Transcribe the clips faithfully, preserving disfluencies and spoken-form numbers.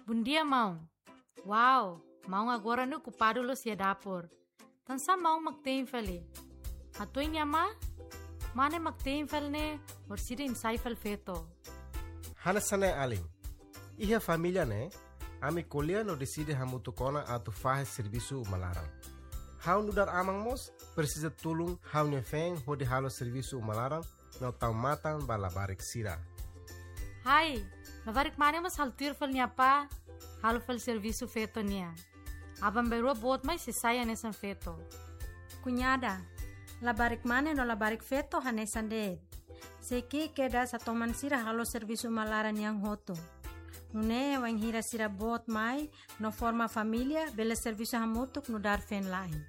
Bom dia, mão. Uau, mão agora no ocupado lo si dapur. Tansa mão magteenfali. Ato inyama? Mane magteenfal or sida insaifal feto. Hanasane aling. Iha família ne, ami colher no decide hamutukona atu faz serviço malaram. Hau nudar amang mos precisa tulung hau nefeng hodi halo serviço malaram no tau matan balabarik sira. Hai, labarik mane mas haltir fal niya pa, halo fal serviço feto niya. Abang berua bot mai se saya nesan feto. Cunhada, labarik mane no labarik feto hanesan de. Seki keda sa toman sira halo serviço malaran yang hoto. Nune wang hira sira bot mai no forma família bela serviço hamutuk no dar fen lain.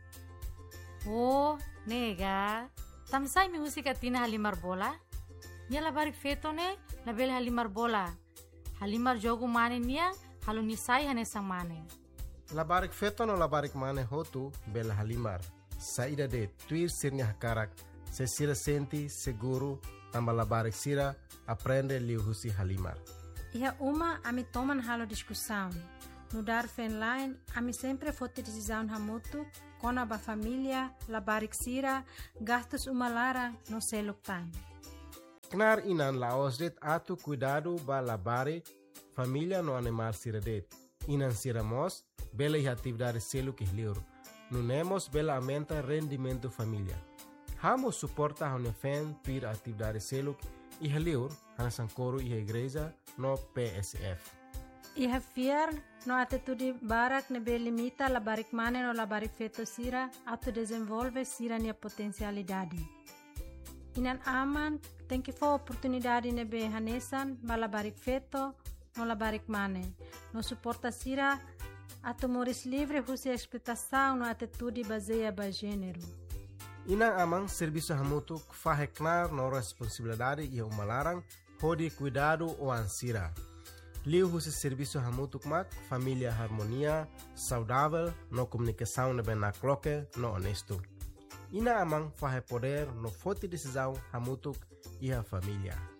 Oh, nega. Tamsay mi husika tina halimar bola? Nia labarik feto ne, label halimar bola. Halimar jogo mane niya, halo nisay hanesang mane. Labarik feto no labarik mane hotu bela halimar. Saída de tuir sirnya hakarak, se sira senti seguro, tamba labarik sira, aprende liu husi halimar. Iha uma ami toman halo discussão. No dar fen line, ami sempre fote decisão hamutu, kona ba família, labarik sira, gastos uma lara no seluk time. Knar inan laos det atu cuidado ba labari, família no animal sira det. Inan sira mos, bela iha atividade seluk ihliur. No nemos bela aumenta rendimento família. Hamo suporta hone fen tuir atividade seluk ihliur, hanasan coro iha igreja no P S F. Iha fiar no atitude barak ne be limita labarik mane no labarik feto sira atu desenvolve sira nia potencialidade. Inan aman tem que for oportunidade ne be hanesan ba labarik feto no labarik mane. No suporta sira atu moris livre husi expectação no atitude baseia ba gênero. Inang amang serviço hamutuk faheknar no responsabilidade e umalarang hodi cuidado o ansira. Liu husi serviço hamutuk mak família harmonia, saudável, no comunicação ne ben nakloke, no honesto. Ina amang fahe poder no forte decisão hamutuk e a família.